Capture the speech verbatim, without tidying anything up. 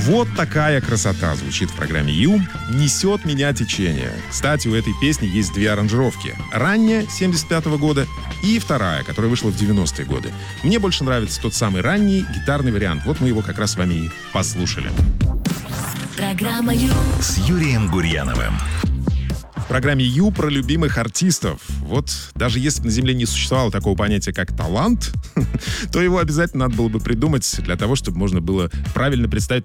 Вот такая красота звучит в программе Ю. «Несет меня течение». Кстати, у этой песни есть две аранжировки. Ранняя, семьдесят пятого года, и вторая, которая вышла в девяностые годы. Мне больше нравится тот самый ранний гитарный вариант. Вот мы его как раз с вами и послушали. Программа Ю с Юрием Гурьяновым. В программе Ю про любимых артистов. Вот даже если бы на Земле не существовало такого понятия, как талант, то его обязательно надо было бы придумать для того, чтобы можно было правильно представить